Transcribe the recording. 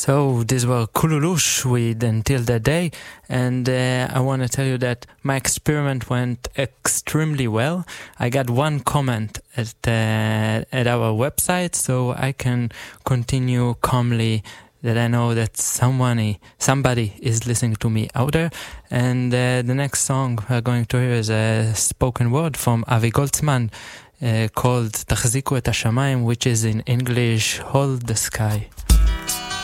So these were Kululush with Until That Day, and I want to tell you that my experiment went extremely well. I got one comment at our website, so I can continue calmly that I know that somebody is listening to me out there. And the next song we're going to hear is a spoken word from Avi Goldsman called Tachziku et Hashamayim, which is in English, Hold the Sky.